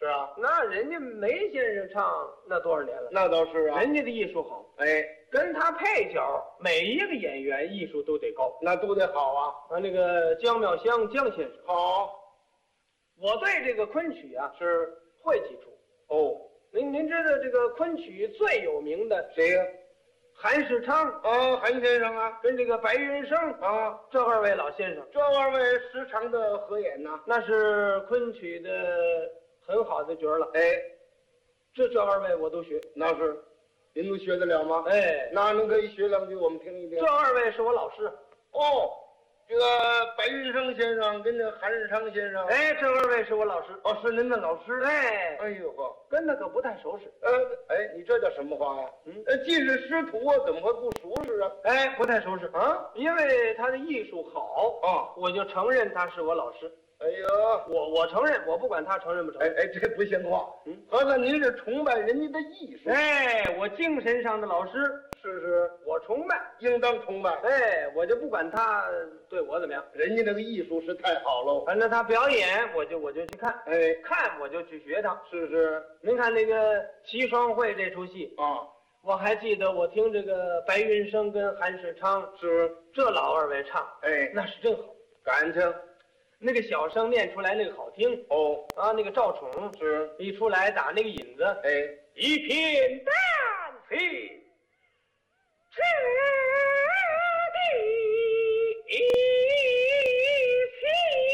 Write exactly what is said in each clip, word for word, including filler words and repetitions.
是啊， 那人家梅先生唱那多少年了？ 那倒是啊， 人家的艺术好， 哎， 跟他配角每一个演员艺术都得高。 那都得好啊。 啊，那个姜妙香姜先生， 好， 我对这个昆曲啊是会几出。 哦， 您您知道这个昆曲最有名的谁呀、 韩世昌啊？韩先生啊， 跟这个白云生啊， 这二位老先生， 这二位时常的合演呐、 那是昆曲的很好的角儿了。 哎， 这这二位我都学。 那是，您都学得了吗？ 哎， 那您可以学两句，我们听一听。 这二位是我老师。 哦，这个白云生先生跟这韩世昌先生， 哎，这二位是我老师。 哦，是您的老师。 哎， 哎呦呵， 跟他可不太熟识。 呃，哎，你这叫什么话呀？ 嗯， 呃，既是师徒啊，怎么会不熟识啊？ 哎，不太熟识啊， 因为他的艺术好啊， 我就承认他是我老师。 哎呦， 我我承认，我不管他承认不承认。 哎哎，这不像话。 嗯， 合着您是崇拜人家的艺术？ 哎，我精神上的老师， 是是， 我崇拜。 应当崇拜。 哎，我就不管他对我怎么样， 人家那个艺术是太好喽。 反正他表演，我就我就去看， 哎， 看我就去学他。 是是您看那个《齐双会》这出戏， 啊， 我还记得我听这个白云生跟韩世昌是， 这老二位唱， 哎， 那是真好， 感情那个小声念出来那个好听哦， 啊，那个赵宠是， 一出来打那个引子， 哎， 一片丹青，赤地心。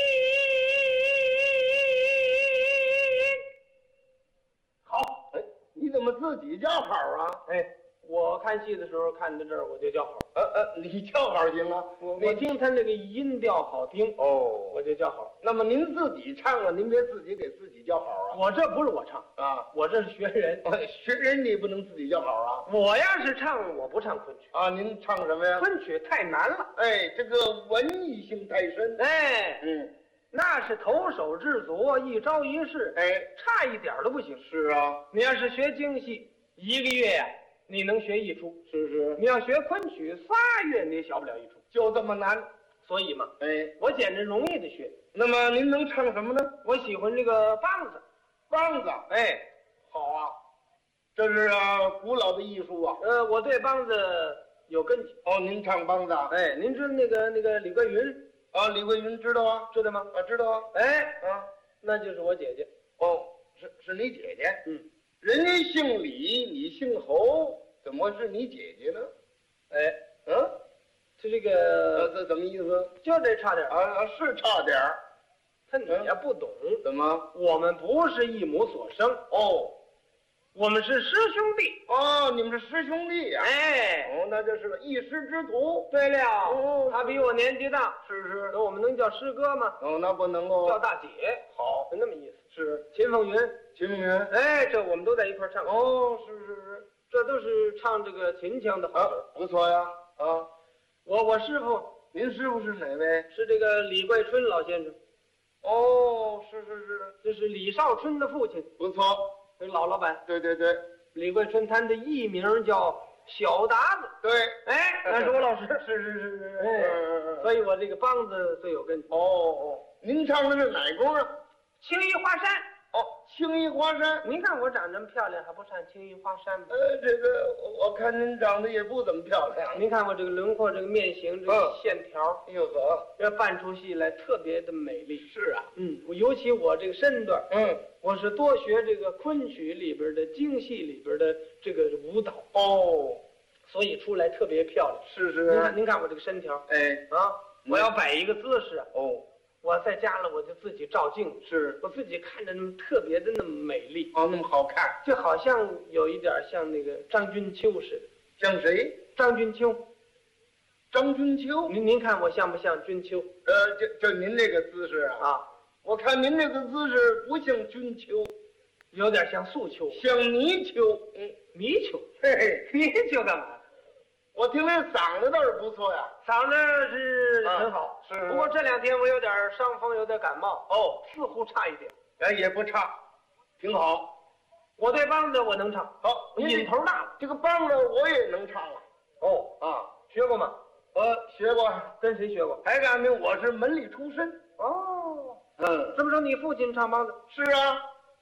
好， 哎，你怎么自己叫好啊？ 哎，我看戏的时候看到这儿我就叫好， 呃呃，你叫好行啊？ 我我你听他那个音调好听， 哦， 我就叫好。 那么您自己唱啊，您别自己给自己叫好啊。 我这不是我唱， 啊， 我这是学人。 哎学人你不能自己叫好啊。 我要是唱，我不唱昆曲， 啊，您唱什么呀？ 昆曲太难了。 哎，这个文艺性太深。 哎， 嗯， 那是投手制作，一招一式， 哎， 差一点都不行。 是啊， 你要是学京戏，一个月呀、你能学一出； 是是， 你要学昆曲，仨月你也学不了一出。 就这么难。 所以嘛， 哎， 我捡着容易的学。 那么您能唱什么呢？ 我喜欢这个梆子， 梆子。 哎， 好啊，这是啊古老的艺术啊。 呃，我对梆子有根基。 哦，您唱梆子啊？ 哎，您知道那个那个李桂云啊，李桂云知道啊？ 知道吗？ 啊，知道啊。 哎， 啊， 那就是我姐姐。 哦，是是你姐姐。 嗯， 人家姓李，你姓侯，怎么是你姐姐呢？ 哎， 嗯， 他这呃， 个这怎么意思？ 就这差点儿， 啊啊，是差点儿。 他你呀不懂， 怎么？ 我们不是一母所生， 哦我们是师兄弟。 哦，你们是师兄弟呀、 哎， 哦，那就是个一师之徒。 对了， 哦他比我年纪大， 是是。 那我们能叫师哥吗？ 哦，那不能够。 叫大姐， 好， 那么意思。 是秦凤云， 秦明云。 哎，这我们都在一块儿唱， 哦，是是是。 这都是唱这个秦腔的好啊曲儿。， 不错呀。啊， 我我师傅您师傅是哪位？ 是这个李桂春老先生， 哦，是是是， 这是李少春的父亲， 不错。 这个老老板。 对对对李桂春他的艺名叫小达子， 对。 哎，那是我老师。 是是是是。 哎嗯所以我这个梆子最有根基。 哦哦，您唱的是哪宫啊？ 青衣花山， 哦，青衣花山。 您看我长这么漂亮，还不唱青衣花山吗？ 呃，这个我我看您长得也不怎么漂亮。 您看我这个轮廓、这个面型、这个嗯线条， 哎呦呵， 这扮出戏来特别的美丽。 是啊。 嗯，我尤其我这个身段， 嗯。 我是多学这个昆曲里边的京戏里边的这个舞蹈， 哦， 所以出来特别漂亮。 是是。 您看，您看我这个身条哎。 啊，我要摆一个姿势啊， 哦， 我在家了我就自己照镜子， 是。 我自己看着那么特别的那么美丽， 哦，那么好看。 就好像有一点像那个张君秋似的。 像谁？ 张君秋， 张君秋。 您您看我像不像君秋呃，这这您这个姿势啊， 啊？ 我看您这个姿势不像君秋， 有点像素秋、 像泥鳅。嗯， 泥鳅。 嘿嘿， 泥鳅干嘛？ 我听这嗓子倒是不错呀。 嗓子是很好， 啊是不过这两天我有点伤风，有点感冒， 哦， 似乎差一点。 哎，也不差，挺好。 我对梆子我能唱， 好，您瘾头大了。 这个梆子我也能唱啊。 哦， 啊， 学过吗？ 我学过， 跟谁学过？ 还敢明我是门里出身。 哦， 嗯， 这么说你父亲唱梆子， 是啊。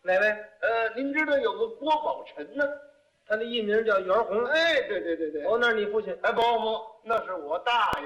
哪位？ 呃，您知道有个郭宝臣呢？ 他的艺名叫袁弘。 哎，对对对对。 哦，那是你父亲。 哎，不不，那是我大爷。